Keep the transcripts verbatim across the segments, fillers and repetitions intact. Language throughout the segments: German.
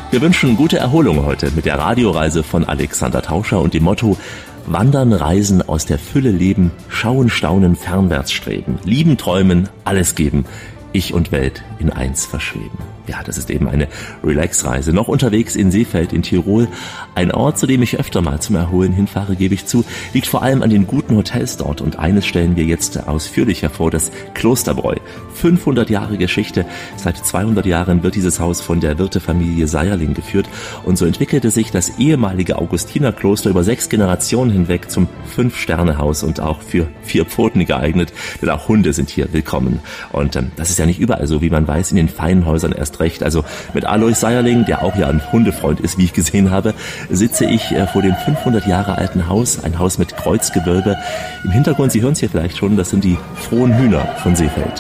Wir wünschen gute Erholung heute mit der Radioreise von Alexander Tauscher und dem Motto: Wandern, reisen, aus der Fülle leben, schauen, staunen, fernwärts streben, lieben, träumen, alles geben, Ich und Welt in eins verschweben. Ja, das ist eben eine Relax-Reise. Noch unterwegs in Seefeld in Tirol. Ein Ort, zu dem ich öfter mal zum Erholen hinfahre, gebe ich zu, liegt vor allem an den guten Hotels dort. Und eines stellen wir jetzt ausführlich hervor, das Klosterbräu. fünfhundert Jahre Geschichte. Seit zweihundert Jahren wird dieses Haus von der Wirtefamilie Seierling geführt. Und so entwickelte sich das ehemalige Augustinerkloster über sechs Generationen hinweg zum Fünf-Sterne-Haus und auch für vier Pfoten geeignet. Denn auch Hunde sind hier willkommen. Und ähm, das ist ja nicht überall so, wie man weiß, in den feinen Häusern erst recht. Also mit Alois Seierling, der auch ja ein Hundefreund ist, wie ich gesehen habe, sitze ich äh, vor dem fünfhundert Jahre alten Haus, ein Haus mit Kreuzgewölbe. Im Hintergrund, Sie hören es hier vielleicht schon, das sind die frohen Hühner von Seefeld.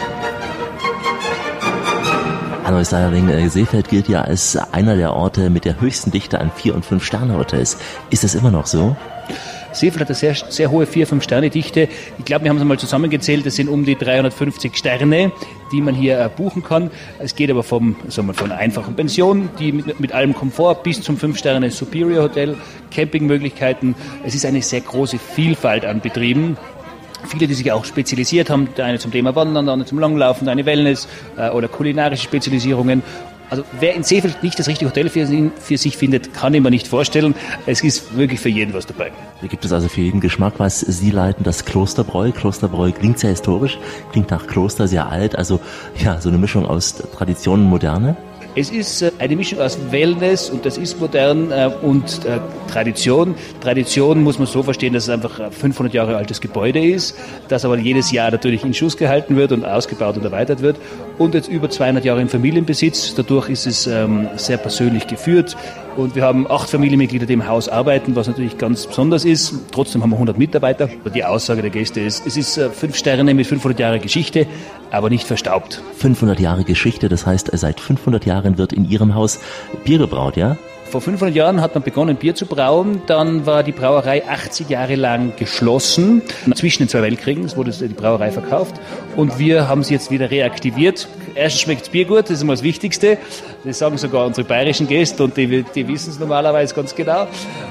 Alois Seierling, äh, Seefeld gilt ja als einer der Orte mit der höchsten Dichte an vier- und fünf-Sterne-Hotels. Ist das immer noch so? Seefeld hat eine sehr, sehr hohe vier fünf Sterne Dichte. Ich glaube, wir haben es einmal zusammengezählt, das sind um die dreihundertfünfzig Sterne, die man hier äh, buchen kann. Es geht aber vom, sagen wir, von einer einfachen Pension, die mit, mit allem Komfort, bis zum fünf Sterne Superior Hotel, Campingmöglichkeiten. Es ist eine sehr große Vielfalt an Betrieben. Viele, die sich auch spezialisiert haben, der eine zum Thema Wandern, der andere zum Langlaufen, der eine Wellness äh, oder kulinarische Spezialisierungen. Also wer in Seefeld nicht das richtige Hotel für, für sich findet, kann ich mir nicht vorstellen. Es ist wirklich für jeden was dabei. Hier gibt es also für jeden Geschmack was. Sie leiten das Klosterbräu. Klosterbräu klingt sehr historisch, klingt nach Kloster, sehr alt. Also ja, so eine Mischung aus Tradition und Moderne. Es ist eine Mischung aus Wellness und das ist modern und äh, Tradition. Tradition muss man so verstehen, dass es einfach ein fünfhundert Jahre altes Gebäude ist, das aber jedes Jahr natürlich in Schuss gehalten wird und ausgebaut und erweitert wird. Und jetzt über zweihundert Jahre im Familienbesitz. Dadurch ist es ähm, sehr persönlich geführt. Und wir haben acht Familienmitglieder, die im Haus arbeiten, was natürlich ganz besonders ist. Trotzdem haben wir hundert Mitarbeiter. Die Aussage der Gäste ist, es ist äh, fünf Sterne mit fünfhundert Jahre Geschichte, aber nicht verstaubt. fünfhundert Jahre Geschichte, das heißt, seit fünfhundert Jahren wird in Ihrem Haus Bier gebraut, ja? Vor fünfhundert Jahren hat man begonnen, Bier zu brauen. Dann war die Brauerei achtzig Jahre lang geschlossen. Zwischen den zwei Weltkriegen wurde die Brauerei verkauft. Und wir haben sie jetzt wieder reaktiviert. Erstens schmeckt das Bier gut, das ist immer das Wichtigste. Das sagen sogar unsere bayerischen Gäste und die, die wissen es normalerweise ganz genau.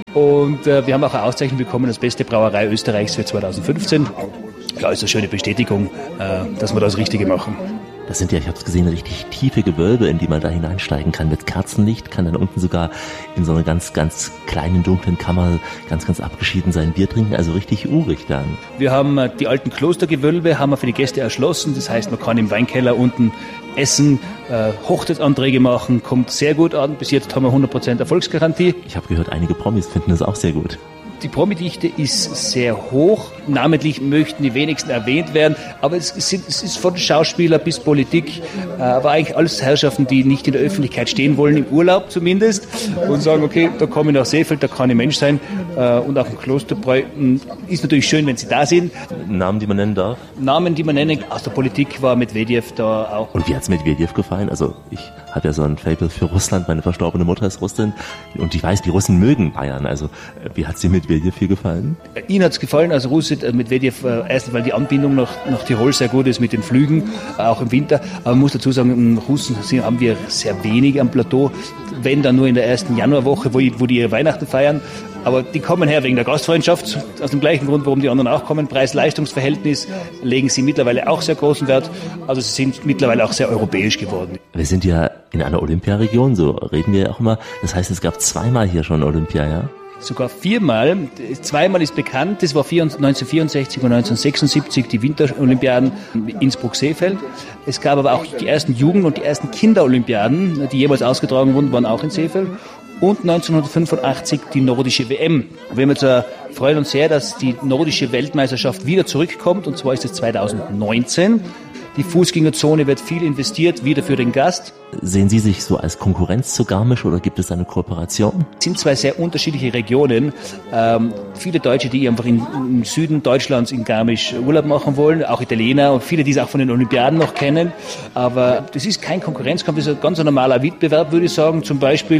Und äh, wir haben auch eine Auszeichnung bekommen als beste Brauerei Österreichs für zweitausendfünfzehn. Ja, ist eine schöne Bestätigung, äh, dass wir das Richtige machen. Das sind ja, ich habe es gesehen, richtig tiefe Gewölbe, in die man da hineinsteigen kann mit Kerzenlicht, kann dann unten sogar in so einer ganz, ganz kleinen, dunklen Kammer ganz, ganz abgeschieden sein Bier trinken, also richtig urig dann. Wir haben äh, die alten Klostergewölbe, haben wir für die Gäste erschlossen, das heißt, man kann im Weinkeller unten essen, äh, Hochzeitsanträge machen, kommt sehr gut an, bis jetzt haben wir hundert Prozent Erfolgsgarantie. Ich habe gehört, einige Promis finden das auch sehr gut. Die Promi-Dichte ist sehr hoch. Namentlich möchten die wenigsten erwähnt werden. Aber es, sind, es ist von Schauspieler bis Politik, äh, aber eigentlich alles Herrschaften, die nicht in der Öffentlichkeit stehen wollen, im Urlaub zumindest, und sagen, okay, da komme ich nach Seefeld, da kann ich Mensch sein. Äh, und auch im Klosterbräu ist natürlich schön, wenn sie da sind. Namen, die man nennen darf? Namen, die man nennen. Aus der Politik war Medvedev da auch. Und wie hat's Medvedev gefallen? Also ich habe ja so ein Faible für Russland. Meine verstorbene Mutter ist Russin. Und ich weiß, die Russen mögen Bayern. Also wie hat's dir Medvedev hier gefallen? Ihnen hat's gefallen, also Russet, Medvedev, äh, erstens, weil die Anbindung nach, nach Tirol sehr gut ist mit den Flügen, äh, auch im Winter. Aber man muss dazu sagen, Russen haben wir sehr wenig am Plateau, wenn dann nur in der ersten Januarwoche, wo, wo die ihre Weihnachten feiern. Aber die kommen her wegen der Gastfreundschaft, aus dem gleichen Grund, warum die anderen auch kommen. Preis-Leistungs-Verhältnis legen sie mittlerweile auch sehr großen Wert. Also sie sind mittlerweile auch sehr europäisch geworden. Wir sind ja in einer Olympiaregion, so reden wir ja auch immer. Das heißt, es gab zweimal hier schon Olympia, ja? Sogar viermal. Zweimal ist bekannt, das war neunzehnhundertvierundsechzig und neunzehnhundertsechsundsiebzig die Winterolympiaden Innsbruck-Seefeld. Es gab aber auch die ersten Jugend- und die ersten Kinderolympiaden, die jeweils ausgetragen wurden, waren auch in Seefeld. Und neunzehnhundertfünfundachtzig die nordische W M. Wir jetzt, äh, freuen uns sehr, dass die nordische Weltmeisterschaft wieder zurückkommt, und zwar ist es zweitausendneunzehn. Die Fußgängerzone wird viel investiert, wieder für den Gast. Sehen Sie sich so als Konkurrenz zu Garmisch oder gibt es eine Kooperation? Es sind zwei sehr unterschiedliche Regionen. Ähm, viele Deutsche, die einfach in, im Süden Deutschlands in Garmisch Urlaub machen wollen, auch Italiener und viele, die es auch von den Olympiaden noch kennen. Aber das ist kein Konkurrenzkampf, das ist ein ganz normaler Wettbewerb, würde ich sagen. Zum Beispiel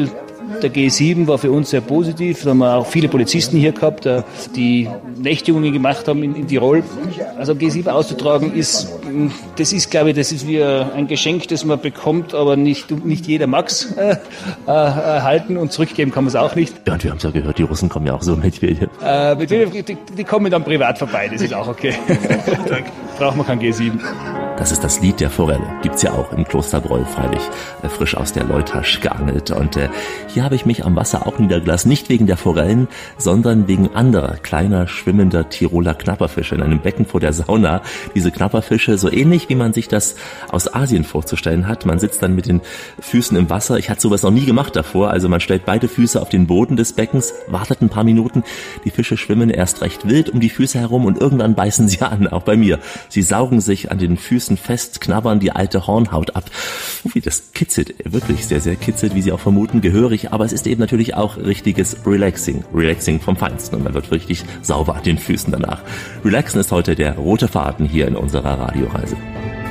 Der G sieben war für uns sehr positiv. Da haben wir auch viele Polizisten hier gehabt, die Nächtigungen gemacht haben in, in Tirol. Also G sieben auszutragen ist, das ist, glaube ich, das ist wie ein Geschenk, das man bekommt, aber nicht, nicht jeder mag es äh, erhalten und zurückgeben kann man es auch nicht. Ja, und wir haben es ja gehört, die Russen kommen ja auch so mit wie äh, die, die, die kommen dann privat vorbei, das ist auch okay. Braucht man kein G sieben. Das ist das Lied der Forelle. Gibt's ja auch im Klosterbräu, freilich, äh, frisch aus der Leutasch geangelt. Und äh, hier habe ich mich am Wasser auch niedergelassen, nicht wegen der Forellen, sondern wegen anderer, kleiner, schwimmender Tiroler Knapperfische in einem Becken vor der Sauna. Diese Knapperfische, so ähnlich wie man sich das aus Asien vorzustellen hat. Man sitzt dann mit den Füßen im Wasser. Ich hatte sowas noch nie gemacht davor. Also man stellt beide Füße auf den Boden des Beckens, wartet ein paar Minuten. Die Fische schwimmen erst recht wild um die Füße herum und irgendwann beißen sie an, auch bei mir. Sie saugen sich an den Füßen fest, knabbern die alte Hornhaut ab. Wie das kitzelt, wirklich sehr, sehr kitzelt, wie Sie auch vermuten, gehörig, aber es ist eben natürlich auch richtiges Relaxing. Relaxing vom Feinsten und man wird richtig sauber an den Füßen danach. Relaxen ist heute der rote Faden hier in unserer Radioreise.